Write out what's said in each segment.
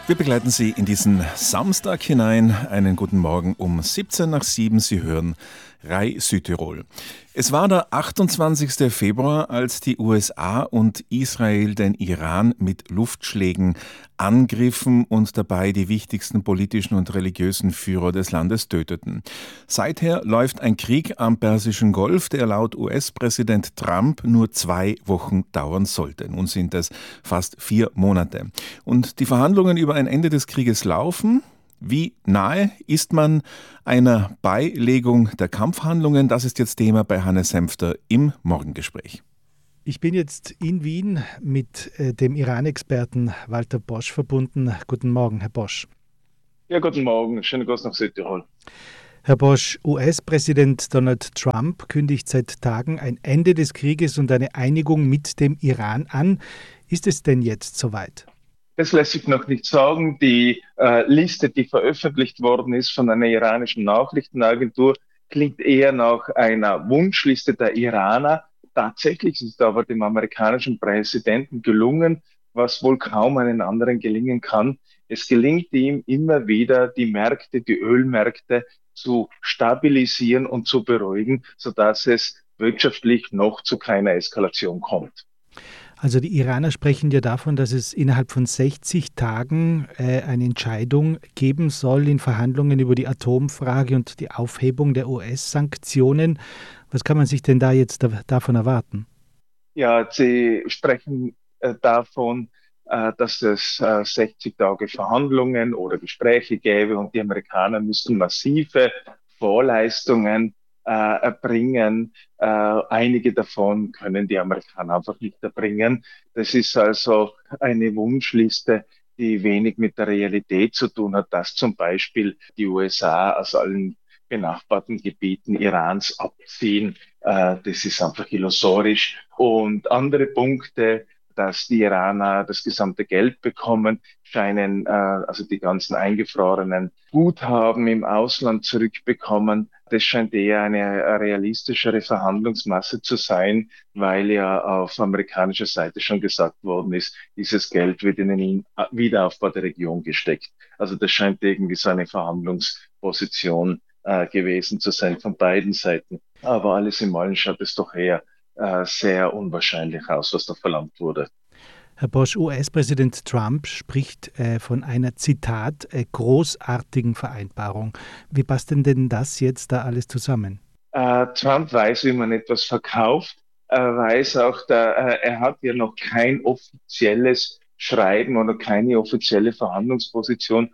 Wir begleiten Sie in diesen Samstag hinein. Einen guten Morgen um 7 nach 7. Sie hören RAI Südtirol. Es war der 28. Februar, als die USA und Israel den Iran mit Luftschlägen angriffen und dabei die wichtigsten politischen und religiösen Führer des Landes töteten. Seither läuft ein Krieg am Persischen Golf, der laut US-Präsident Trump nur 2 Wochen dauern sollte. Nun sind es fast 4 Monate. Und die Verhandlungen über ein Ende des Krieges laufen. Wie nahe ist man einer Beilegung der Kampfhandlungen? Das ist jetzt Thema bei Hannes Senfter im Morgengespräch. Ich bin jetzt in Wien mit dem Iran-Experten Walter Bosch verbunden. Guten Morgen, Herr Bosch. Ja, guten Morgen. Schönen Gruß nach Südtirol. Herr Bosch, US-Präsident Donald Trump kündigt seit Tagen ein Ende des Krieges und eine Einigung mit dem Iran an. Ist es denn jetzt soweit? Das lässt sich noch nicht sagen. Die Liste, die veröffentlicht worden ist von einer iranischen Nachrichtenagentur, klingt eher nach einer Wunschliste der Iraner. Tatsächlich ist es aber dem amerikanischen Präsidenten gelungen, was wohl kaum einen anderen gelingen kann. Es gelingt ihm immer wieder, die Märkte, die Ölmärkte zu stabilisieren und zu beruhigen, sodass es wirtschaftlich noch zu keiner Eskalation kommt. Also die Iraner sprechen ja davon, dass es innerhalb von 60 Tagen eine Entscheidung geben soll in Verhandlungen über die Atomfrage und die Aufhebung der US-Sanktionen. Was kann man sich denn da jetzt davon erwarten? Ja, sie sprechen davon, dass es 60 Tage Verhandlungen oder Gespräche gäbe und die Amerikaner müssten massive Vorleistungen erbringen. Einige davon können die Amerikaner einfach nicht erbringen. Das ist also eine Wunschliste, die wenig mit der Realität zu tun hat, dass zum Beispiel die USA aus allen benachbarten Gebieten Irans abziehen. Das ist einfach illusorisch. Und andere Punkte, dass die Iraner das gesamte Geld bekommen, scheinen also die ganzen eingefrorenen Guthaben im Ausland zurückbekommen. Das scheint eher eine realistischere Verhandlungsmasse zu sein, weil ja auf amerikanischer Seite schon gesagt worden ist, dieses Geld wird in den Wiederaufbau der Region gesteckt. Also das scheint irgendwie so eine Verhandlungsposition gewesen zu sein von beiden Seiten. Aber alles in allem schaut es doch eher sehr unwahrscheinlich aus, was da verlangt wurde. Herr Bosch, US-Präsident Trump spricht von einer, Zitat, großartigen Vereinbarung. Wie passt denn das jetzt da alles zusammen? Trump weiß, wie man etwas verkauft. Er weiß auch, er hat ja noch kein offizielles Schreiben oder keine offizielle Verhandlungsposition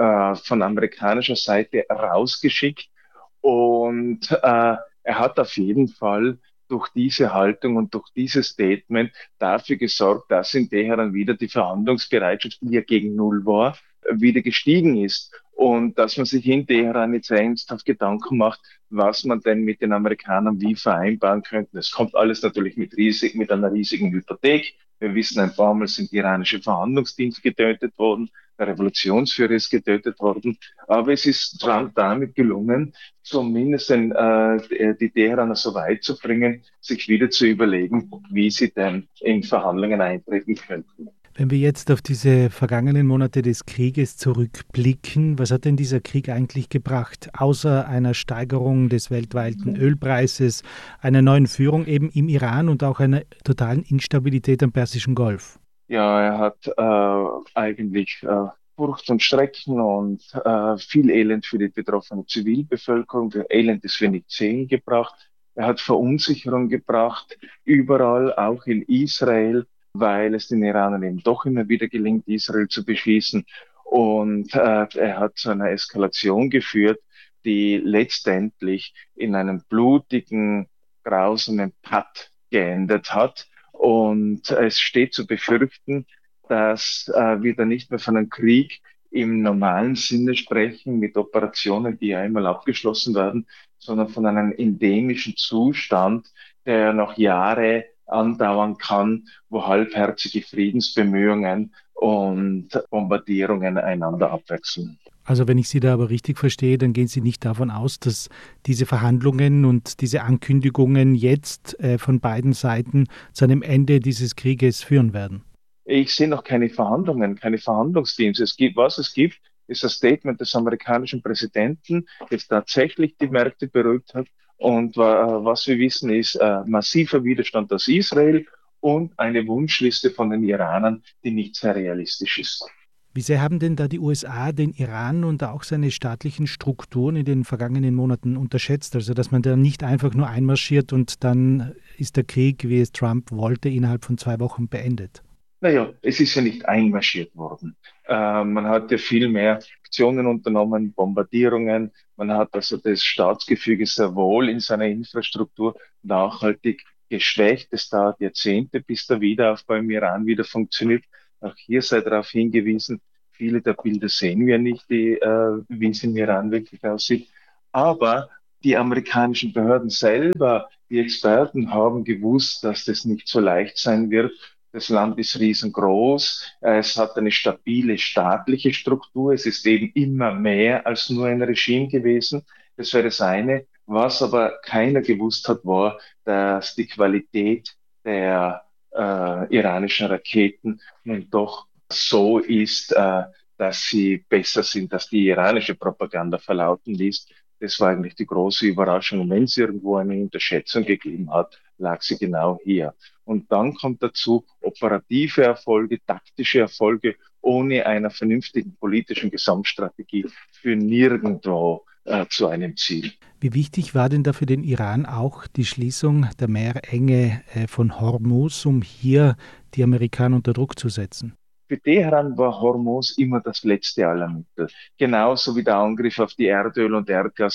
von amerikanischer Seite rausgeschickt. Und er hat auf jeden Fall durch diese Haltung und durch dieses Statement dafür gesorgt, dass in Teheran wieder die Verhandlungsbereitschaft, die ja gegen Null war, wieder gestiegen ist. Und dass man sich in Teheran jetzt ernsthaft Gedanken macht, was man denn mit den Amerikanern wie vereinbaren könnte. Das kommt alles natürlich mit einer riesigen Hypothek. Wir wissen, ein paar Mal sind iranische Verhandlungsteams getötet worden, der Revolutionsführer ist getötet worden. Aber es ist Trump damit gelungen, zumindest die Teheraner so weit zu bringen, sich wieder zu überlegen, wie sie denn in Verhandlungen eintreten könnten. Wenn wir jetzt auf diese vergangenen Monate des Krieges zurückblicken, was hat denn dieser Krieg eigentlich gebracht? Außer einer Steigerung des weltweiten Ölpreises, einer neuen Führung eben im Iran und auch einer totalen Instabilität am Persischen Golf. Ja, er hat eigentlich Furcht und Schrecken und viel Elend für die betroffene Zivilbevölkerung. Elend ist wenig Zehn gebracht. Er hat Verunsicherung gebracht, überall, auch in Israel, weil es den Iranern eben doch immer wieder gelingt, Israel zu beschießen. Und er hat zu einer Eskalation geführt, die letztendlich in einem blutigen, grausamen Patt geendet hat. Und es steht zu befürchten, dass wir da nicht mehr von einem Krieg im normalen Sinne sprechen, mit Operationen, die ja einmal abgeschlossen werden, sondern von einem endemischen Zustand, der noch Jahre andauern kann, wo halbherzige Friedensbemühungen und Bombardierungen einander abwechseln. Also wenn ich Sie da aber richtig verstehe, dann gehen Sie nicht davon aus, dass diese Verhandlungen und diese Ankündigungen jetzt von beiden Seiten zu einem Ende dieses Krieges führen werden. Ich sehe noch keine Verhandlungen, keine Verhandlungsteams. Es gibt, ist ein Statement des amerikanischen Präsidenten, das tatsächlich die Märkte beruhigt hat. Und was wir wissen, ist massiver Widerstand aus Israel und eine Wunschliste von den Iranern, die nicht sehr realistisch ist. Wie sehr haben denn da die USA den Iran und auch seine staatlichen Strukturen in den vergangenen Monaten unterschätzt? Also, dass man da nicht einfach nur einmarschiert und dann ist der Krieg, wie es Trump wollte, innerhalb von 2 Wochen beendet? Naja, es ist ja nicht einmarschiert worden. Man hat ja viel mehr Aktionen unternommen, Bombardierungen. Man hat also das Staatsgefüge sehr wohl in seiner Infrastruktur nachhaltig geschwächt. Es dauert Jahrzehnte, bis der Wiederaufbau im Iran wieder funktioniert. Auch hier sei darauf hingewiesen, viele der Bilder sehen wir nicht, wie es im Iran wirklich aussieht. Aber die amerikanischen Behörden selber, die Experten haben gewusst, dass das nicht so leicht sein wird. Das Land ist riesengroß. Es hat eine stabile staatliche Struktur. Es ist eben immer mehr als nur ein Regime gewesen. Das wäre das eine. Was aber keiner gewusst hat, war, dass die Qualität der iranischen Raketen nun doch so ist, dass sie besser sind, dass die iranische Propaganda verlauten ließ. Das war eigentlich die große Überraschung. Und wenn es irgendwo eine Unterschätzung gegeben hat, lag sie genau hier. Und dann kommt dazu operative Erfolge, taktische Erfolge ohne einer vernünftigen politischen Gesamtstrategie für nirgendwo zu einem Ziel. Wie wichtig war denn da für den Iran auch die Schließung der Meerenge von Hormuz, um hier die Amerikaner unter Druck zu setzen? Für Teheran war Hormuz immer das letzte aller Mittel. Genauso wie der Angriff auf die Erdöl- und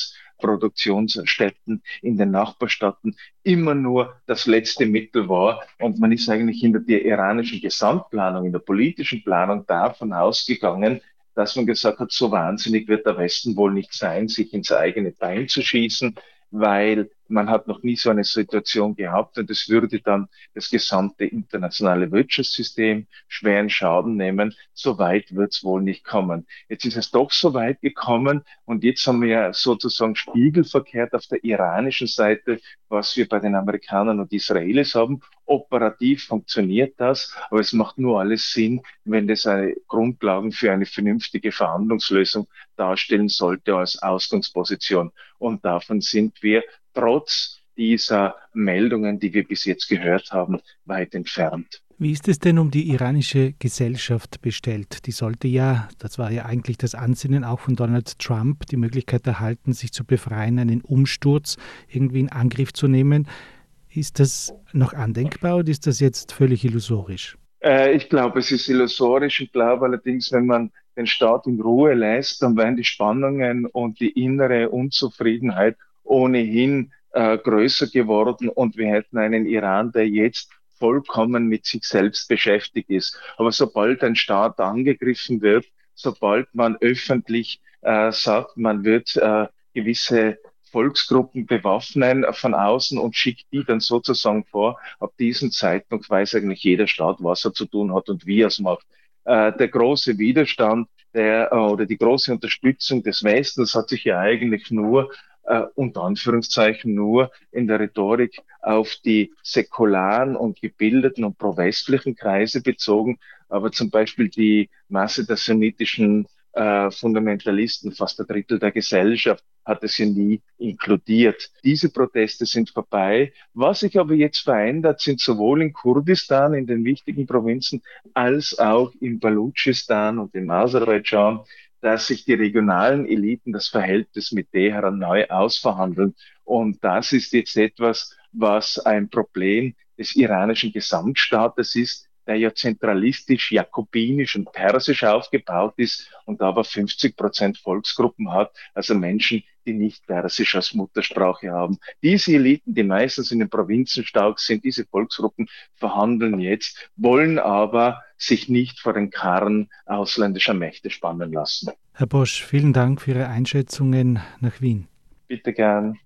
Erdgasproduktionsstätten in den Nachbarstaaten immer nur das letzte Mittel war. Und man ist eigentlich in der iranischen Gesamtplanung, in der politischen Planung davon ausgegangen, dass man gesagt hat, so wahnsinnig wird der Westen wohl nicht sein, sich ins eigene Bein zu schießen, weil man hat noch nie so eine Situation gehabt und es würde dann das gesamte internationale Wirtschaftssystem schweren Schaden nehmen. So weit wird es wohl nicht kommen. Jetzt ist es doch so weit gekommen und jetzt haben wir ja sozusagen spiegelverkehrt auf der iranischen Seite, was wir bei den Amerikanern und Israelis haben. Operativ funktioniert das, aber es macht nur alles Sinn, wenn das eine Grundlagen für eine vernünftige Verhandlungslösung darstellen sollte als Ausgangsposition. Und davon sind wir trotz dieser Meldungen, die wir bis jetzt gehört haben, weit entfernt. Wie ist es denn um die iranische Gesellschaft bestellt? Die sollte ja, das war ja eigentlich das Ansinnen auch von Donald Trump, die Möglichkeit erhalten, sich zu befreien, einen Umsturz irgendwie in Angriff zu nehmen. Ist das noch andenkbar oder ist das jetzt völlig illusorisch? Ich glaube, es ist illusorisch. Ich glaube allerdings, wenn man den Staat in Ruhe lässt, dann werden die Spannungen und die innere Unzufriedenheit ohnehin größer geworden und wir hätten einen Iran, der jetzt vollkommen mit sich selbst beschäftigt ist. Aber sobald ein Staat angegriffen wird, sobald man öffentlich sagt, man wird gewisse Volksgruppen bewaffnen von außen und schickt die dann sozusagen vor. Ab diesem Zeitpunkt weiß eigentlich jeder Staat, was er zu tun hat und wie er es macht. Der große Widerstand oder die große Unterstützung des Westens hat sich ja eigentlich nur, unter Anführungszeichen, nur in der Rhetorik auf die säkularen und gebildeten und pro-westlichen Kreise bezogen. Aber zum Beispiel die Masse der sunnitischen Fundamentalisten, fast ein Drittel der Gesellschaft, hat es ja nie inkludiert. Diese Proteste sind vorbei. Was sich aber jetzt verändert, sind sowohl in Kurdistan, in den wichtigen Provinzen, als auch in Balutschistan und in Aserbaidschan, dass sich die regionalen Eliten das Verhältnis mit Teheran neu ausverhandeln. Und das ist jetzt etwas, was ein Problem des iranischen Gesamtstaates ist, der ja zentralistisch, jakobinisch und persisch aufgebaut ist und aber 50% Volksgruppen hat, also Menschen, die nicht Persisch als Muttersprache haben. Diese Eliten, die meistens in den Provinzen stark sind, diese Volksgruppen verhandeln jetzt, wollen aber sich nicht vor den Karren ausländischer Mächte spannen lassen. Herr Bosch, vielen Dank für Ihre Einschätzungen nach Wien. Bitte gern.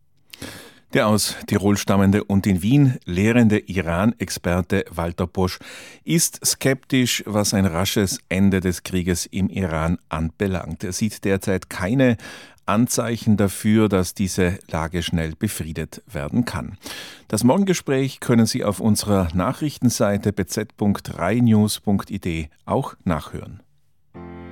Der aus Tirol stammende und in Wien lehrende Iran-Experte Walter Bosch ist skeptisch, was ein rasches Ende des Krieges im Iran anbelangt. Er sieht derzeit keine Anzeichen dafür, dass diese Lage schnell befriedet werden kann. Das Morgengespräch können Sie auf unserer Nachrichtenseite bz.reinews.id auch nachhören.